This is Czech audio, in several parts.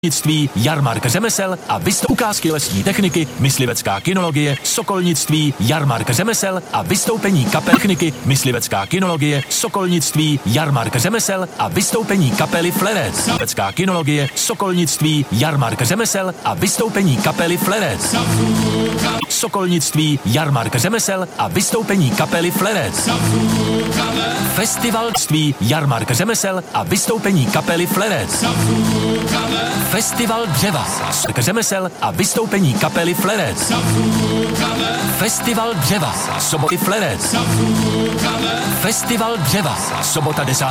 Jarmark řemesel a ukázky lesní techniky, myslivecká kynologie, sokolnictví, Jarmark řemesel a vystoupení kapel techniky, myslivecká kynologie, sokolnictví, Jarmark řemesel a vystoupení kapely Flerec. Myslivecká kynologie, sokolnictví, Jarmark řemesel a vystoupení kapely Flerec. Sokolnictví, Jarmark řemesel a vystoupení kapely Flerec. Festivalství, Jarmark řemesel a vystoupení kapely Flerec. Festival dřeva, řemesel a vystoupení kapely Flerec. Festival dřeva, soboty Flerec. Festival dřeva, sobota 10.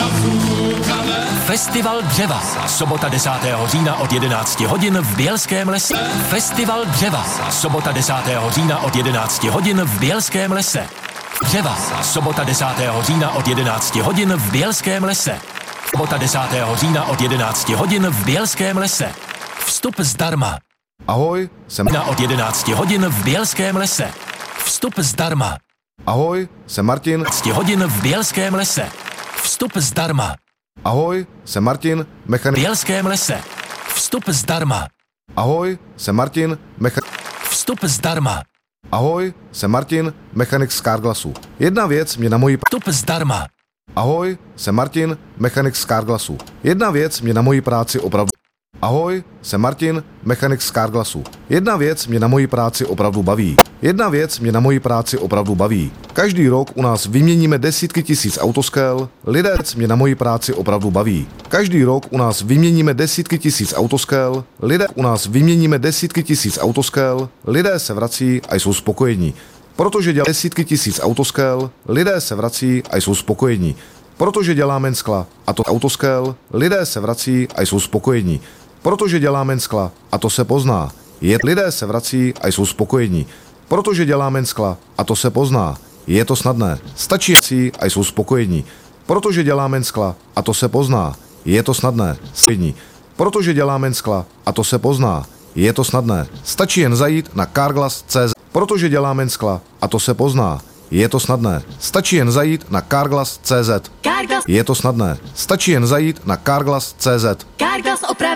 Festival dřeva, sobota 10. října od 11 hodin v Bělském lese. Festival dřeva, sobota 10. října od 11 hodin v Bělském lese. Dřeva, sobota 10. října od 11 hodin v Bělském lese. Sobota 10. října od 11 hodin v Bělském lese. Vstup zdarma. Ahoj, jsem od 11 hodin v Bělském lese. Vstup zdarma. Ahoj, jsem Martin. 11 hodin v Bělském lese. Vstup zdarma. Ahoj, jsem Martin, mechanik. V Bělském lese. Vstup zdarma. Ahoj, jsem Martin, mechanik. Vstup zdarma. Ahoj, jsem Martin, mechanik z Carglassu. Jedna věc mě na moji... Vstup zdarma. Ahoj, jsem Martin, mechanik z Carglassu. Jedna věc mě na moji práci opravdu... Ahoj, jsem Martin, mechanik z Carglassu. Jedna věc mě na moji práci opravdu baví. Jedna věc mě na moji práci opravdu baví. Každý rok u nás vyměníme desítky tisíc autoskel. Lidé mě na moji práci opravdu baví. Každý rok u nás vyměníme desítky tisíc autoskel. Lidé u nás vyměníme desítky tisíc autoskel. Lidé se vrací a jsou spokojení. Protože dělá desítky tisíc autoskel. Lidé se vrací a jsou spokojení. Protože děláme skla a to autoskel. Lidé se vrací a jsou spokojení. Protože děláme skla a to se pozná. Lidé se vrací a jsou spokojení. Protože děláme skla a to se pozná. Je to snadné. Stačí a jsou spokojení. Protože děláme skla a to se pozná. Je to snadné. Protože děláme skla a to se pozná. Je to snadné. Stačí jen zajít na Carglass.cz. Protože děláme skla a to se pozná. Je to snadné. Stačí jen zajít na Carglass.cz. Je to snadné. Stačí jen zajít na Carglass.cz. Carglass opraví